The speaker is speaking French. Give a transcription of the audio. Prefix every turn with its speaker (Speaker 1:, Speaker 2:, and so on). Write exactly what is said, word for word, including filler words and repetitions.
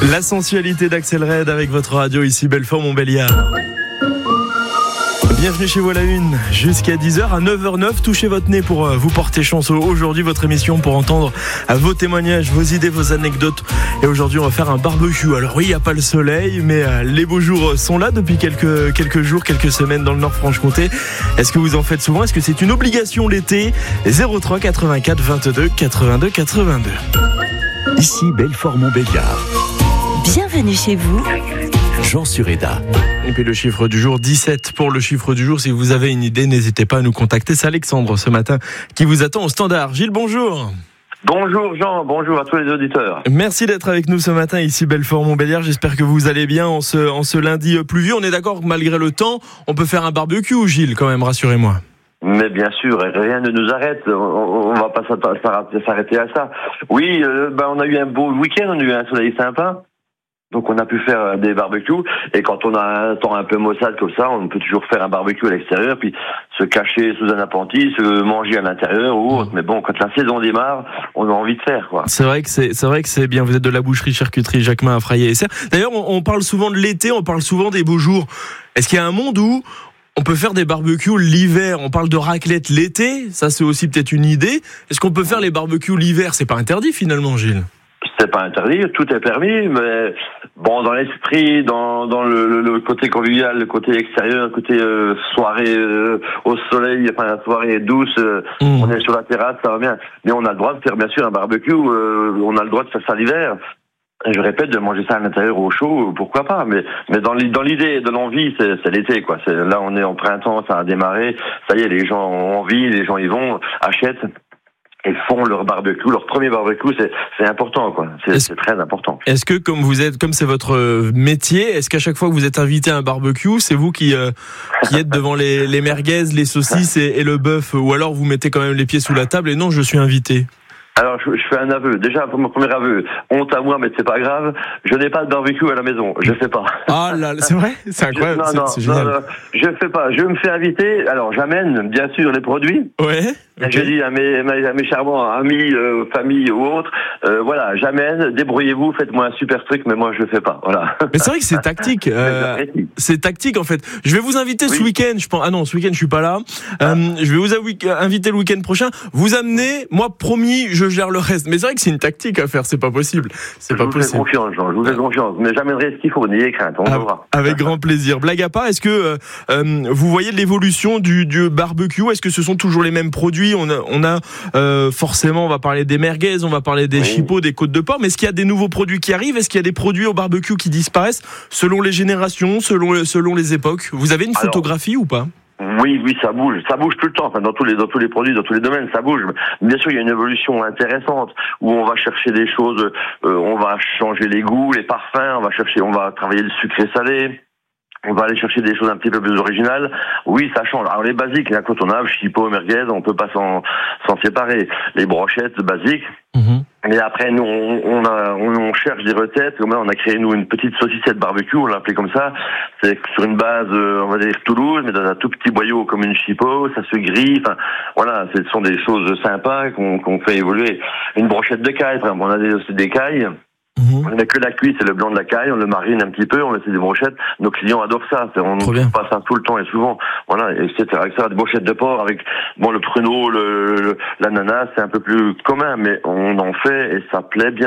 Speaker 1: La sensualité d'Axel Red avec votre radio ici Belfort-Montbéliard. Bienvenue chez vous à la une, jusqu'à dix heures, à neuf heures zéro neuf, touchez votre nez pour vous porter chance. Aujourd'hui, votre émission pour entendre vos témoignages, vos idées, vos anecdotes. Et aujourd'hui, on va faire un barbecue. Alors oui, il n'y a pas le soleil, mais les beaux jours sont là depuis quelques, quelques jours, quelques semaines dans le Nord-Franche-Comté. Est-ce que vous en faites souvent? Est-ce que c'est une obligation l'été? zéro trois quatre-vingt-quatre vingt-deux quatre-vingt-deux quatre-vingt-deux.
Speaker 2: Ici Belfort-Montbéliard.
Speaker 3: Bienvenue chez vous.
Speaker 2: Jean Sureda.
Speaker 1: Et puis le chiffre du jour, dix-sept pour le chiffre du jour. Si vous avez une idée, n'hésitez pas à nous contacter. C'est Alexandre ce matin qui vous attend au standard. Gilles, bonjour.
Speaker 4: Bonjour Jean, bonjour à tous les auditeurs.
Speaker 1: Merci d'être avec nous ce matin ici Belfort-Montbéliard. J'espère que vous allez bien en ce, en ce lundi pluvieux. On est d'accord que malgré le temps, on peut faire un barbecue, Gilles, quand même, rassurez-moi.
Speaker 4: Mais bien sûr, rien ne nous arrête. On, on va pas s'arrêter à ça. Oui, euh, ben on a eu un beau week-end, on a eu un soleil sympa. Donc on a pu faire des barbecues, et quand on a un temps un peu maussade comme ça, on peut toujours faire un barbecue à l'extérieur, puis se cacher sous un appentis, se manger à l'intérieur ou autre. Mais bon, quand la saison démarre, on a envie de faire, quoi.
Speaker 1: C'est vrai que c'est, c'est vrai que c'est bien. Vous êtes de la boucherie charcuterie Jacquemin à Fraillé-et-Serre. D'ailleurs, on, on parle souvent de l'été, on parle souvent des beaux jours. Est-ce qu'il y a un monde où on peut faire des barbecues l'hiver? On parle de raclette l'été, ça c'est aussi peut-être une idée. Est-ce qu'on peut faire les barbecues l'hiver? C'est pas interdit finalement, Gilles? C'est
Speaker 4: pas interdit, tout est permis, mais bon, dans l'esprit, dans dans le, le côté convivial, le côté extérieur, le côté euh, soirée euh, au soleil, enfin soirée douce, euh, mmh. on est sur la terrasse, ça va bien. Mais on a le droit de faire bien sûr un barbecue, euh, on a le droit de faire ça l'hiver. Je répète, de manger ça à l'intérieur au chaud, pourquoi pas, mais mais dans l'idée, de l'envie, c'est, c'est l'été, quoi. C'est, là, on est en printemps, ça a démarré, ça y est, les gens ont envie, les gens y vont, achètent. Et font leur barbecue, leur premier barbecue, c'est, c'est important, quoi. C'est, c'est très important.
Speaker 1: Est-ce que, comme vous êtes, comme c'est votre métier, est-ce qu'à chaque fois que vous êtes invité à un barbecue, c'est vous qui, euh, qui êtes devant les, les merguez, les saucisses et, et le bœuf, ou alors vous mettez quand même les pieds sous la table et non, je suis invité?
Speaker 4: Alors, je, je fais un aveu. Déjà, pour mon premier aveu, honte à moi, mais c'est pas grave. Je n'ai pas de barbecue à la maison. Je fais pas.
Speaker 1: Ah là, c'est vrai? C'est incroyable.
Speaker 4: Je, non, non,
Speaker 1: c'est, c'est génial.
Speaker 4: Non, non, je fais pas. Je me fais inviter. Alors, j'amène, bien sûr, les produits.
Speaker 1: Ouais. Okay.
Speaker 4: Je dis à mes, à mes charmants amis, euh, famille ou autres, euh, voilà, j'amène, débrouillez-vous, faites-moi un super truc, mais moi, je le fais pas. Voilà.
Speaker 1: Mais c'est vrai que c'est tactique. Euh, c'est tactique, en fait. Je vais vous inviter oui. ce week-end. Je pense, ah non, ce week-end, je suis pas là. Ah. Euh, je vais vous inviter le week-end prochain. Vous amenez, moi, promis, je gère le reste. Mais c'est vrai que c'est une tactique à faire, c'est pas possible. C'est
Speaker 4: je
Speaker 1: pas
Speaker 4: vous
Speaker 1: possible.
Speaker 4: fais confiance, Jean, je vous fais confiance. Mais j'amènerai ce qu'il faut, n'ayez crainte, on
Speaker 1: ah,
Speaker 4: verra.
Speaker 1: Avec grand plaisir. Blague à part, est-ce que euh, euh, vous voyez l'évolution du, du barbecue? Est-ce que ce sont toujours les mêmes produits? On a, on a euh, forcément, on va parler des merguez, on va parler des oui. chipots, des côtes de porc, mais est-ce qu'il y a des nouveaux produits qui arrivent? Est-ce qu'il y a des produits au barbecue qui disparaissent selon les générations, selon, selon les époques? Vous avez une Alors, photographie ou pas?
Speaker 4: Oui, oui, ça bouge, ça bouge tout le temps. Enfin, dans tous les, dans tous les produits, dans tous les domaines, ça bouge. Bien sûr, il y a une évolution intéressante où on va chercher des choses, euh, on va changer les goûts, les parfums, on va chercher, on va travailler le sucré salé. On va aller chercher des choses un petit peu plus originales. Oui, ça change. Alors les basiques, l'incontournable, chipot, merguez, on peut pas s'en, s'en séparer. Les brochettes basiques. Mmh. Et après, nous, on, on, a, on, on cherche des recettes. Comme là, on a créé, nous, une petite saucissette barbecue, on l'a appelée comme ça. C'est sur une base, on va dire Toulouse, mais dans un tout petit boyau comme une chipot, ça se grille. Enfin, voilà, ce sont des choses sympas qu'on, qu'on fait évoluer. Une brochette de caille, par exemple, on a des, aussi des cailles. Mmh. On n'a que la cuisse et le blanc de la caille, on le marine un petit peu, on met des brochettes. Nos clients adorent ça, on ne passe ça tout le temps et souvent, voilà, et cetera. Et cetera. Des brochettes de porc avec bon le pruneau, le, le l'ananas, c'est un peu plus commun, mais on en fait et ça plaît bien.